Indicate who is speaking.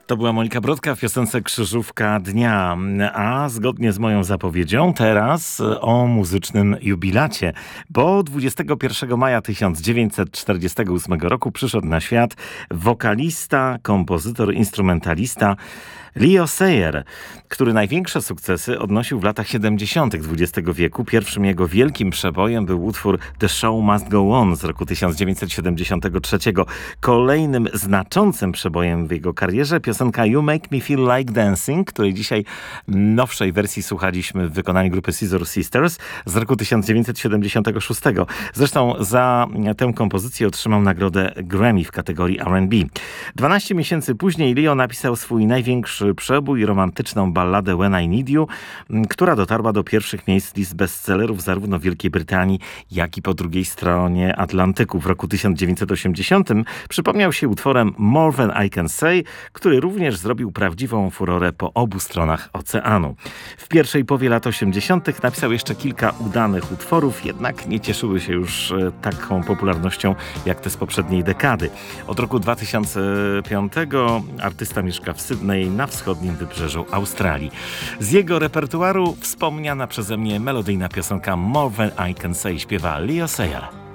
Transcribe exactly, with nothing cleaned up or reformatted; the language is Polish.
Speaker 1: To była Monika Brodka w piosence Krzyżówka Dnia, a zgodnie z moją zapowiedzią teraz o muzycznym jubilacie, bo dwudziestego pierwszego maja tysiąc dziewięćset czterdziestego ósmego roku przyszedł na świat wokalista, kompozytor, instrumentalista Leo Sayer, który największe sukcesy odnosił w latach siedemdziesiątych dwudziestego wieku. Pierwszym jego wielkim przebojem był utwór The Show Must Go On z roku tysiąc dziewięćset siedemdziesiątego trzeciego. Kolejnym znaczącym przebojem w jego karierze piosenka You Make Me Feel Like Dancing, której dzisiaj nowszej wersji słuchaliśmy w wykonaniu grupy Scissor Sisters z roku tysiąc dziewięćset siedemdziesiątego szóstego. Zresztą za tę kompozycję otrzymał nagrodę Grammy w kategorii R and B. dwanaście miesięcy później Leo napisał swój największy przebój, romantyczną balladę When I Need You, która dotarła do pierwszych miejsc list bestsellerów zarówno w Wielkiej Brytanii, jak i po drugiej stronie Atlantyku. W roku tysiąc dziewięćset osiemdziesiątym przypomniał się utworem More Than I Can Say, który również zrobił prawdziwą furorę po obu stronach oceanu. W pierwszej połowie lat osiemdziesiątych napisał jeszcze kilka udanych utworów, jednak nie cieszyły się już taką popularnością jak te z poprzedniej dekady. Od roku dwa tysiące piątego artysta mieszka w Sydney na wschodnim wybrzeżu Australii. Z jego repertuaru wspomniana przeze mnie melodyjna piosenka More Than I Can Say śpiewa Leo Sayer.